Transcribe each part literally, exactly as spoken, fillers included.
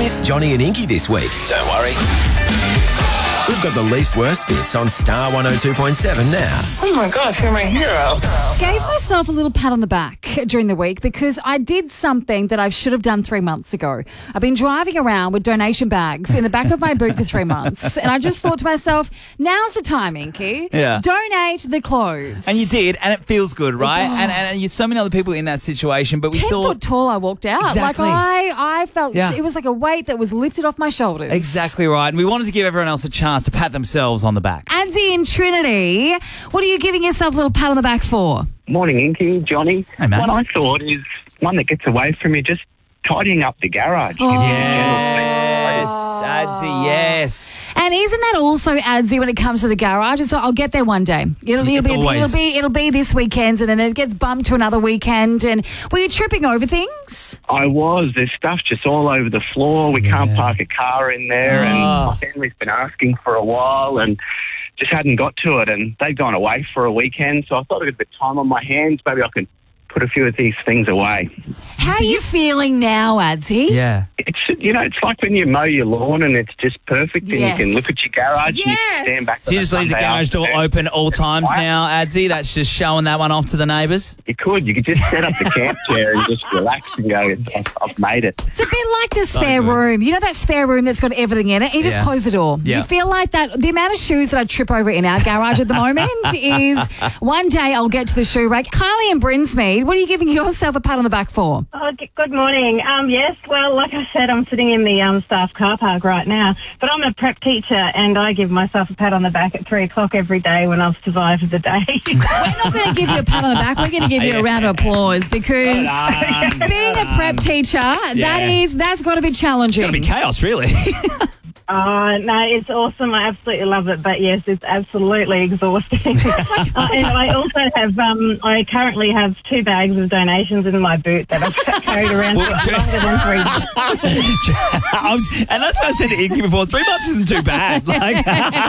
missed Johnny and Inky this week, don't worry. We've got the least worst bits on Star one oh two point seven now. Oh my gosh, you're my hero. Gave myself a little pat on the back during the week because I did something that I should have done three months ago. I've been driving around with donation bags in the back of my boot for three months, and I just thought to myself, now's the time, Inky. Yeah. Donate the clothes. And you did, and it feels good, right? does. And and you so many other people in that situation, but we Ten thought foot tall, I walked out. Exactly. Like I, I felt Yeah. it was like a weight that was lifted off my shoulders. exactly right. And we wanted to give everyone else a chance to pat themselves on the back. Andy in Trinity, what are you giving yourself a little pat on the back for? Morning, Inky, Johnny. Hey, mate. What I thought is one that gets away from you, just tidying up the garage. Oh. Yes, Adsy, yes. And isn't that also Adsy when it comes to the garage? So I'll get there one day. It'll, it'll be Always. it'll be it'll be this weekend, and then it gets bumped to another weekend. And were you tripping over things? I was. There's stuff just all over the floor. We can't park a car in there, and Oh. my family's been asking for a while, and just hadn't got to it. And they've gone away for a weekend, so I thought I'd get a bit of time on my hands. Maybe I can put a few of these things away. How are you feeling now, Adsy? Yeah. It's, you know, it's like when you mow your lawn and it's just perfect, and Yes. you can look at your garage and you Yes. can stand back. So you just leave the garage door open at all times now, Adsy? That's just showing that one off to the neighbours? You could. You could just set up the camp chair and just relax and go, I've, I've made it. It's a bit like the spare good. room. You know that spare room that's got everything in it? You just Yeah. close the door. Yeah. You feel like that. The amount of shoes that I trip over in our garage at the moment is one day I'll get to the shoe rack. Kylie and Brinsmead, what are you giving yourself a pat on the back for? Oh, g- good morning. Um, yes, well, like I said, I'm sitting in the um, staff car park right now, but I'm a prep teacher and I give myself a pat on the back at three o'clock every day when I've survived the day. We're not going to give you a pat on the back. We're going to give you a round of applause because being a prep teacher, that Yeah. is, that's got to be challenging. It's going to be chaos, really. Oh, no, it's awesome. I absolutely love it, but yes, it's absolutely exhausting. uh, and I also have, um, I currently have two bags of donations in my boot that I've carried around for Well, longer than three months. I was, and that's what I said to Inky before. Three months isn't too bad. Like,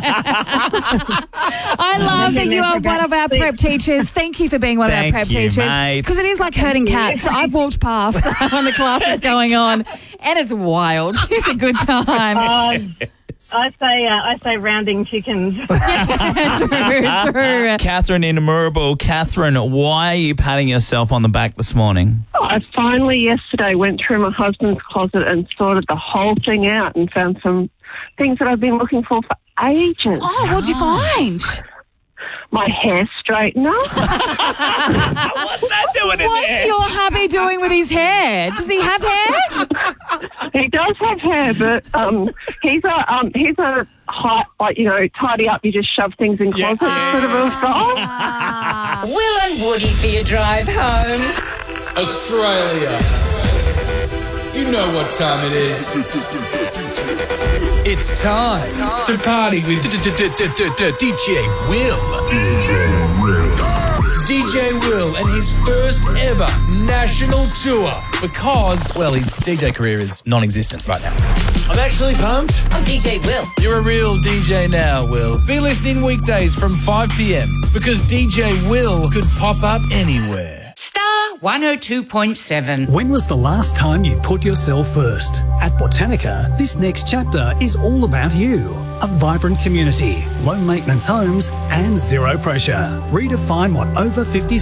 I love that Thank you you are for one of our that. prep teachers. Thank you for being one of our Thank prep you, teachers. mate. Because it is like herding cats. I've walked past when the class is going on, and it's wild. It's a good time. Um, I say, uh, I say rounding chickens. True, true. Catherine in Murraboo. Catherine, why are you patting yourself on the back this morning? I finally yesterday went through my husband's closet and sorted the whole thing out and found some things that I've been looking for for ages. Oh, what'd you find? My hair straightener. What's that doing in What's there? your hubby doing with his hair? Does he have hair? He does have hair, but um, he's a um, he's a hot, like, you know, tidy up. You just shove things in closets sort of a style. Ah. Will and Woody for your drive home. Australia. You know what time it is. It's time to party with D J Will. D J Will. D J Will and his first ever national tour because, well, his D J career is non-existent right now. I'm actually pumped. I'm D J Will. You're a real D J now, Will. Be listening weekdays from five p.m. because D J Will could pop up anywhere. Star one oh two point seven. When was the last time you put yourself first? At Botanica, this next chapter is all about you. A vibrant community, low maintenance homes, and zero pressure. Redefine what over fifties